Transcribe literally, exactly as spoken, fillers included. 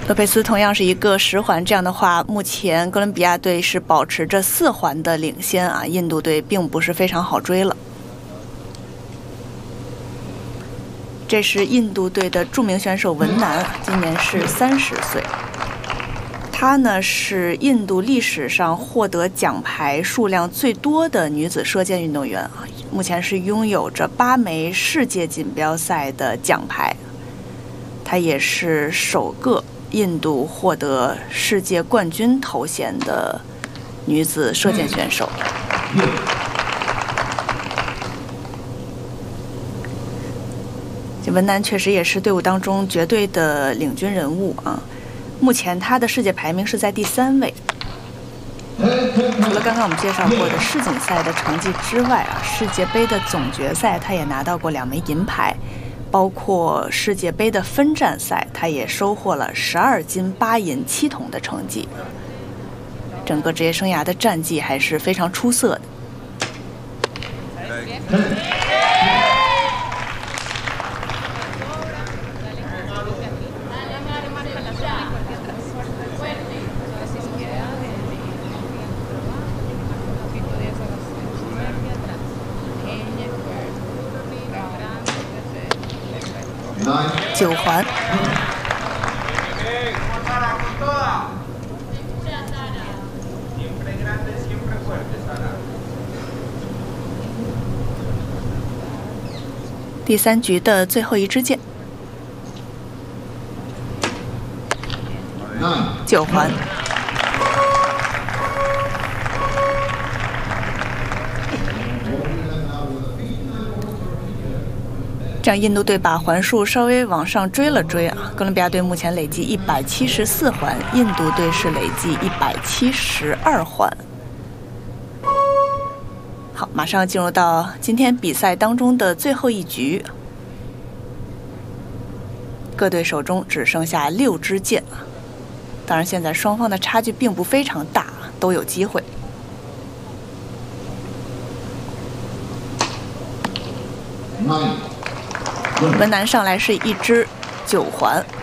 洛佩斯同样是一个十环，这样的话，目前哥伦比亚队是保持着四环的领先啊，印度队并不是非常好追了。这是印度队的著名选手文南，今年是三十岁。她呢是印度历史上获得奖牌数量最多的女子射箭运动员啊，目前是拥有着八枚世界锦标赛的奖牌。她也是首个印度获得世界冠军头衔的女子射箭选手。这文南确实也是队伍当中绝对的领军人物啊！目前她的世界排名是在第三位。除了刚刚我们介绍过的世锦赛的成绩之外啊，世界杯的总决赛她也拿到过两枚银牌，包括世界杯的分站赛，她也收获了十二金八银七铜的成绩。整个职业生涯的战绩还是非常出色的。九环。第三局的最后一支箭。九环。这样，印度队把环数稍微往上追了追啊。哥伦比亚队目前累计一百七十四环，印度队是累计一百七十二环。好，马上进入到今天比赛当中的最后一局，各队手中只剩下六支箭啊。当然，现在双方的差距并不非常大，都有机会。文南上来是一支九环。